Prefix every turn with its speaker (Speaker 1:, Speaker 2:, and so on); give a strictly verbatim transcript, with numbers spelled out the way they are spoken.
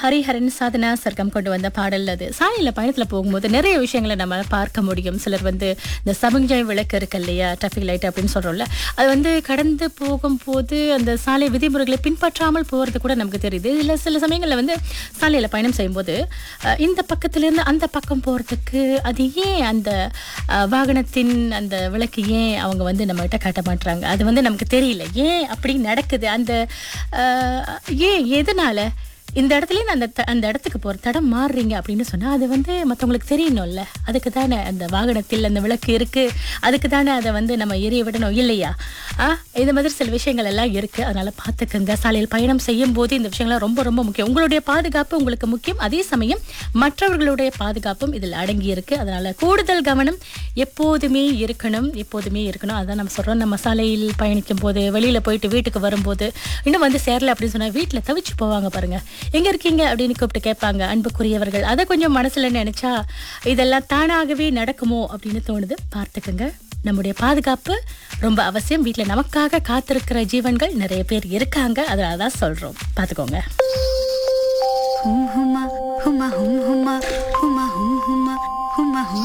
Speaker 1: ஹரிஹரன் சாதனா சர்க்கம் கொண்டு வந்த பாடல் அது. சாலையில பயணத்துல போகும்போது நிறைய விஷயங்களை நம்ம பார்க்க முடியும். சிலர் வந்து இந்த சமிஞ்சை விளக்கு இருக்கு இல்லையா, டிராஃபிக் லைட் அப்படின்னு சொல்றோம்ல, அது வந்து கடந்து போகும்போது அந்த சாலை விதிமுறைகளை பின்பற்றாமல் போறது கூட நமக்கு தெரியுது. இல்லை சில சமயங்கள்ல வந்து சாலையில பயணம் செய்யும்போது அஹ், இந்த பக்கத்துல இருந்து அந்த பக்கம் போறதுக்கு அது ஏன் அந்த அஹ், வாகனத்தின் அந்த விளக்கு ஏன் அவங்க வந்து நம்ம கிட்ட காட்ட மாட்டாங்க, அது வந்து நமக்கு தெரியல ஏன் அப்படி நடக்குது. அந்த அஹ், ஏன் எதனால இந்த இடத்துல இருந்து அந்த த- அந்த இடத்துக்கு போற தடம் மாறுறீங்க அப்படின்னு சொன்னா அது வந்து மற்றவங்களுக்கு தெரியணும்ல. அதுக்கு தானே அந்த வாகனத்தில் அந்த விளக்கு இருக்கு, அதுக்கு தானே அதை வந்து நம்ம எரிய விடணும் இல்லையா? ஆ இந்த மாதிரி சில விஷயங்கள் எல்லாம் இருக்கு. அதனால பார்த்துக்கங்க. சாலையில் பயணம் செய்யும் போது இந்த விஷயங்கள்லாம் ரொம்ப ரொம்ப முக்கியம். உங்களுடைய பாதுகாப்பு உங்களுக்கு முக்கியம், அதே சமயம் மற்றவர்களுடைய பாதுகாப்பும் இதில் அடங்கி இருக்கு. அதனால கூடுதல் கவனம் எப்போதுமே இருக்கணும், எப்போதுமே இருக்கணும். அதான் நம்ம சொல்றோம். நம்ம சாலையில் பயணிக்கும் போது, வெளியில போயிட்டு வீட்டுக்கு வரும்போது, இன்னும் வந்து சேரல அப்படின்னு சொன்னா வீட்டுல தவிச்சு போவாங்க பாருங்க. எங்க இருக்கீங்க அப்படின்னு கூப்பிட்டு கேட்பாங்க அன்புக்குரியவர்கள். அதை கொஞ்சம் மனசுல நினைச்சா இதெல்லாம் தானாகவே நடக்குமோ அப்படின்னு தோணுது. பார்த்துக்குங்க. நம்முடைய பாதுகாப்பு ரொம்ப அவசியம். வீட்டுல நமக்காக காத்திருக்கிற ஜீவன்கள் நிறைய பேர் இருக்காங்க. அதனால தான் சொல்றோம். பார்த்துக்கோங்க.
Speaker 2: ஹும் ஹுமா ஹுமா ஹும் ஹுமா ஹுமா ஹும் ஹுமா ஹுமா ஹும்